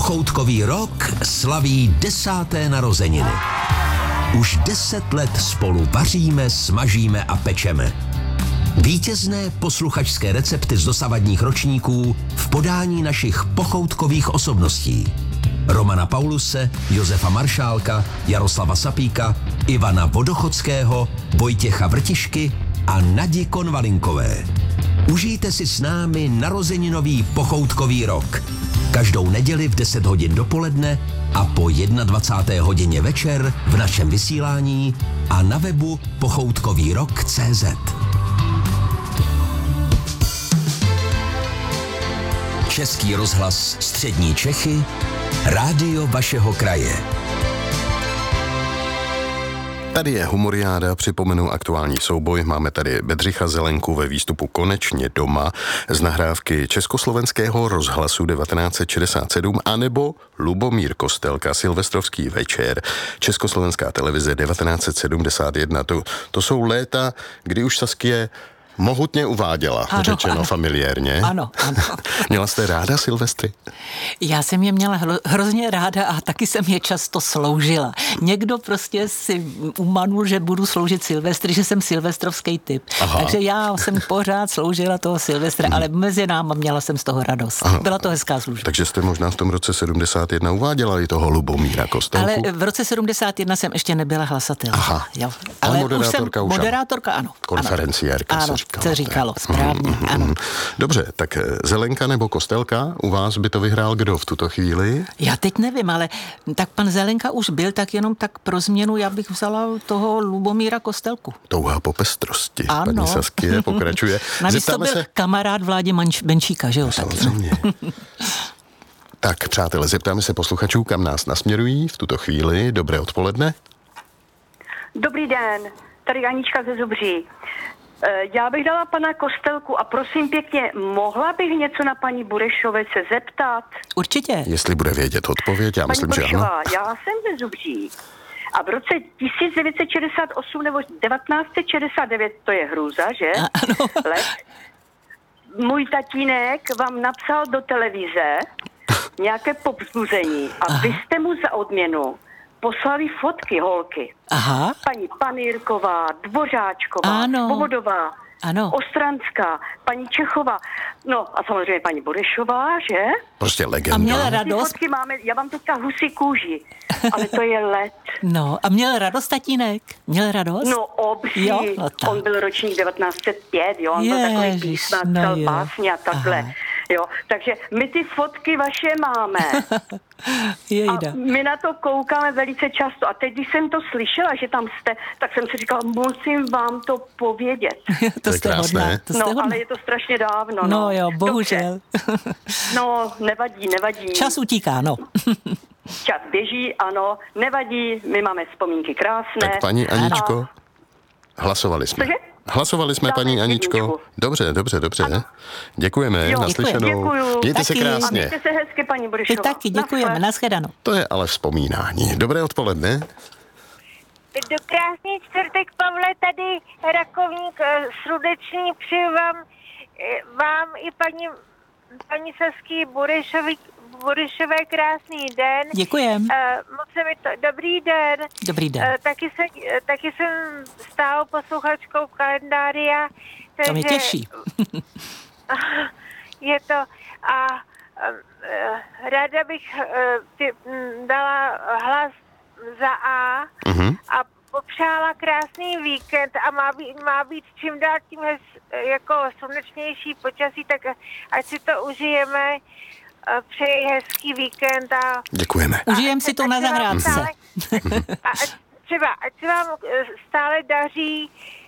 Pochoutkový rok slaví 10. narozeniny. Už 10 let spolu vaříme, smažíme a pečeme. Vítězné posluchačské recepty z dosavadních ročníků v podání našich pochoutkových osobností. Romana Pauluse, Josefa Maršálka, Jaroslava Sapíka, Ivana Vodochodského, Vojtěcha Vrtišky a Nadi Konvalinkové. Užijte si s námi narozeninový pochoutkový rok. Každou neděli v 10 hodin dopoledne a po 21. hodině večer v našem vysílání a na webu pochoutkovýrok.cz. Český rozhlas Střední Čechy, rádio vašeho kraje. Tady je Humoriáda, připomenu aktuální souboj. Máme tady Bedřicha Zelenku ve výstupu Konečně doma z nahrávky Československého rozhlasu 1967 anebo Lubomír Kostelka, Silvestrovský večer, Československá televize 1971. To jsou léta, kdy už Saskie mohutně uváděla, řečeno familiérně. Ano. Měla jste ráda Silvestry? Já jsem je měla hrozně ráda a taky jsem je často sloužila. Někdo prostě si umanul, že budu sloužit Silvestry, že jsem silvestrovský typ. Aha. Takže já jsem pořád sloužila toho Silvestra, ale mezi náma měla jsem z toho radost. Aha. Byla to hezká služba. Takže jste možná v tom roce 71 uváděla i toho Lubomíra Kostelku? Ale v roce 71 jsem ještě nebyla hlasatelka. Aha. Jo. Ale moderátorka už. Moderátorka ano. Konferenciérka ano. Se říkalo, správně, ano. Dobře, tak Zelenka nebo Kostelka, u vás by to vyhrál kdo v tuto chvíli? Já teď nevím, ale tak pan Zelenka už byl, tak jenom tak pro změnu já bych vzala toho Lubomíra Kostelku. Touha po pestrosti, ano. Paní Saskie pokračuje. Navíc to byl kamarád Vládě Benčíka, že jo? Samozřejmě. Tak, přátelé, zeptáme se posluchačů, kam nás nasměrují v tuto chvíli. Dobré odpoledne. Dobrý den, tady Anička ze Zubří. Já bych dala pana Kostelku a prosím pěkně, mohla bych něco na paní Burešové se zeptat? Určitě. Jestli bude vědět odpověď, já myslím, že ano. Já jsem ze Zubří a v roce 1968 nebo 1969, to je hrůza, že? Ano. Let, můj tatínek vám napsal do televize nějaké povzbuzení a vy jste mu za odměnu poslali fotky holky. Aha. Paní Panýrková, Dvořáčková, Svobodová, Ostranská, paní Čechová, no a samozřejmě paní Burešová, že? Prostě legenda. A měla radost. Ty fotky máme, já mám teďka husí kůži, ale to je let. No a měl radost tatínek? Měl radost? No obří, jo? No, on byl ročník 1905, jo, on byl takový písma, psal básně a takhle. Aha. Jo, takže my ty fotky vaše máme. A my na to koukáme velice často. A teď, když jsem to slyšela, že tam jste, tak jsem si říkala, musím vám to povědět. To jste krásné. hodná. Ale je to strašně dávno. No jo, bohužel. No, nevadí. Čas utíká, no. Čas běží, ano, nevadí, my máme vzpomínky krásné. Tak paní Aničko, hlasovali jsme. Cože? Hlasovali jsme, paní Aničko. Dobře. Ano. Děkujeme, naslyšenou. Děkuju. Mějte se krásně. A mějte se hezky, paní Burešová. Ty taky, děkujeme, nashledanou. To je ale vzpomínání. Dobré odpoledne. Do krásný čtvrtek, Pavle, tady Rakovník srdeční přeju vám i paní Sasky Burešové krásný den. Děkujem. Moc se mi to... Dobrý den. Dobrý den. Taky jsem stálou posluchačkou kalendária. To mě těší. Je to... A ráda bych dala hlas za A a popřála krásný víkend a má být čím dál tím jako slunečnější počasí, tak ať si to užijeme. Přeji hezký víkend a... Děkujeme. Užijeme si to na zahrádce. Ať se vám stále daří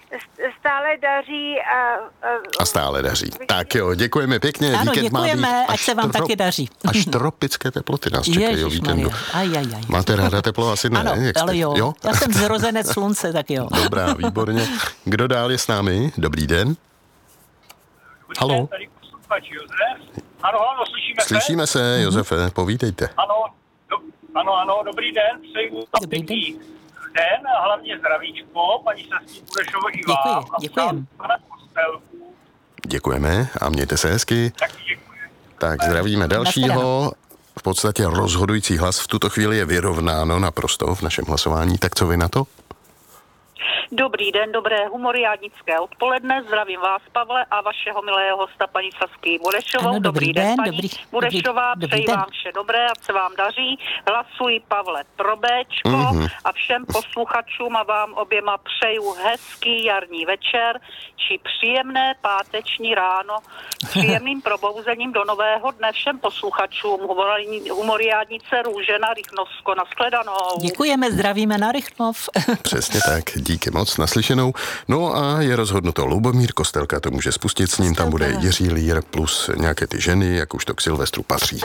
a stále daří. Tak jo, děkujeme pěkně. Ano, víkend děkujeme, má být ať se vám taky daří. Až tropické teploty nás čekají o víkendu. Máte ráda teplo? Asi ne. Ano, ale jo. Já jsem zrozenec slunce, tak jo. Dobrá, výborně. Kdo dál je s námi? Dobrý den. Halo. Ano, slyšíme se, Josefe, povídejte. Ano, dobrý den, přeju pěkný den a hlavně zdravíčko, paní Sasky Burešové i vám. Děkujem. Děkujeme a mějte se hezky. Taky děkuji. Tak zdravíme dalšího v podstatě rozhodující hlas. V tuto chvíli je vyrovnáno naprosto v našem hlasování. Tak co vy na to? Dobrý den, dobré humoriádnické odpoledne. Zdravím vás, Pavle, a vašeho milého hosta, paní Sasky Burešovou. Ano, dobrý den, paní Burešová, přeji vám vše dobré, ať se vám daří. Hlasuji, Pavle, pro Béčko a všem posluchačům a vám oběma přeju hezký jarní večer či příjemné páteční ráno s příjemným probouzením do nového dne všem posluchačům. Humoriádnice Růžena Rychnovsko. Nashledanou. Děkujeme, zdravíme na Rychnov. Přesně tak, díky moc, naslyšenou. No a je rozhodnuto, Lubomír Kostelka to může spustit, s ním tam bude Jiří Lír plus nějaké ty ženy, jak už to k Silvestru patří.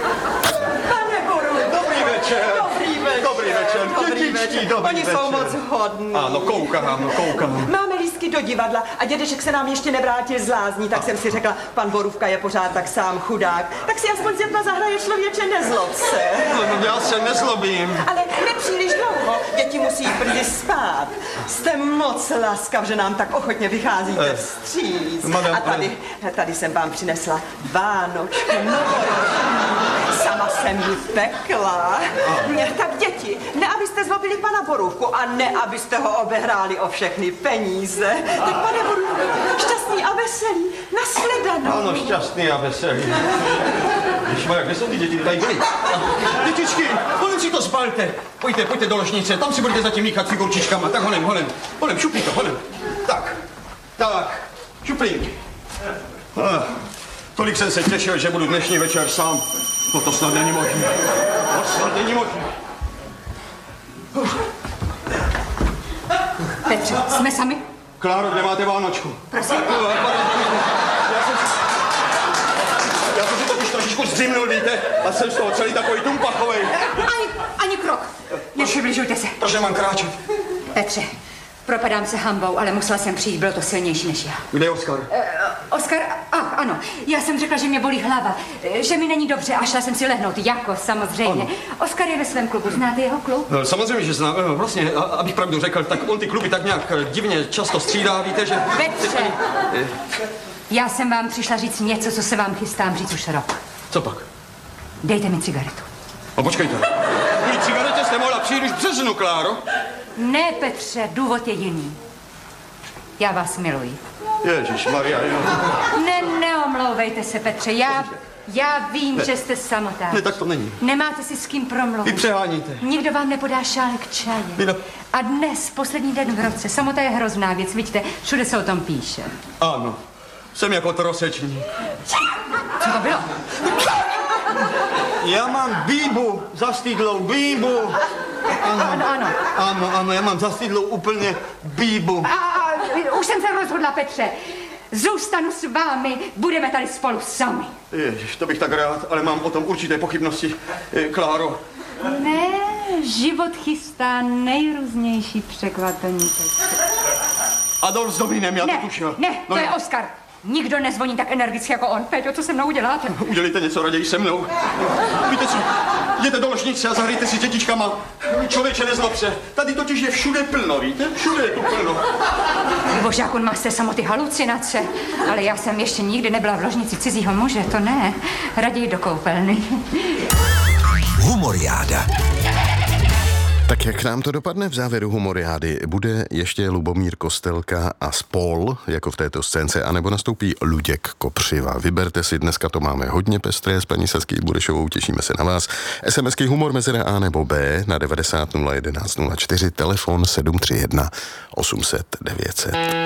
Oni jsou moc hodní. Ano, koukám. Máme lístky do divadla a dědeček se nám ještě nevrátil z lázní, tak jsem si řekla, pan Borůvka je pořád tak sám chudák. Tak si aspoň zjedna zahraje, člověče, nezlob se. No, já se nezlobím. Ale nepříliš dlouho, děti musí brzy spát. Jste moc laskav, že nám tak ochotně vycházíte vstříc. A tady jsem vám přinesla vánočku novoroční. Sama jsem ji pekla. Tak děti, ne abyste zlobili pana Borůvku a ne abyste ho obehráli o všechny peníze. Tak pane Borůvku, šťastný a veselý, nashledanou. Ano, šťastný a veselý. Ježišmarja, kde jsou ty děti? Tady byly. Dětičky, honem si to zbalte. Pojďte do ložnice, tam si budete zatím míchat figurčičkama. Tak honem, šupni to, honem. Tak, šuplík. Tolik jsem se těšil, že budu dnešní večer sám. No to snad není možné. Petře, jsme sami? Kláro, kde máte vánočku? Prosím. Já jsem si to už trošičku zdřimnul, víte? A jsem z toho celý takový tumpachovej. Ani krok. Nepřibližujte se. Proč nemám kráčet? Petře, propadám se hanbou, ale musela jsem přijít, bylo to silnější než já. Kde je Oskar? Oskar, ano, já jsem řekla, že mě bolí hlava, že mi není dobře a šla jsem si lehnout, jako samozřejmě. Ano. Oskar je ve svém klubu, znáte jeho klub? No, samozřejmě, že znám, vlastně, abych pravdu řekl, tak on ty kluby tak nějak divně často střídá, víte, že... Petře, já jsem vám přišla říct něco, co se vám chystám říct už rok. Co pak? Dejte mi cigaretu. No počkejte, kvůli cigaretě jste mohla přijít už v březnu, Kláro. Ne, Petře, důvod je jiný. Já vás miluji. Ježišmarja, jo. Neomlouvejte se, Petře, já vím, že jste samotná. Ne, tak to není. Nemáte si s kým promluvit. Vy přeháníte. Nikdo vám nepodá šálek čaje. A dnes, poslední den v roce, samota je hrozná věc, vidíte, všude se o tom píše. Ano, jsem jako trosečník. Co to bylo? Já mám bíbu, zastydlou bíbu. Ano, já mám zastydlou úplně bíbu. Už jsem se rozhodla, Petře. Zůstanu s vámi, budeme tady spolu sami. Ježiš, to bych tak rád, ale mám o tom určité pochybnosti. Kláro. Ne, život chystá nejrůznější překvapení. Adolf s Dominem, já to tušil. Ne, to je Oskar. Nikdo nezvoní tak energicky jako on. Péťo, co se mnou uděláte? Udělejte něco raději se mnou. Víte co, jděte do ložnice a zahrajte si s dětičkama. Člověče, nezlob se. Tady totiž je všude plno, víte? Všude je tu plno. Božáku, máte samoty halucinace. Ale já jsem ještě nikdy nebyla v ložnici cizího muže, to ne. Raději do koupelny. Humoriáda. Tak jak nám to dopadne v závěru humoriády? Bude ještě Lubomír Kostelka a spol, jako v této scénce, anebo nastoupí Luděk Kopřiva? Vyberte si, dneska to máme hodně pestré s paní Sasky Burešovou, těšíme se na vás. SMSky humor mezi A nebo B na 90 011 04, telefon 731 800 900.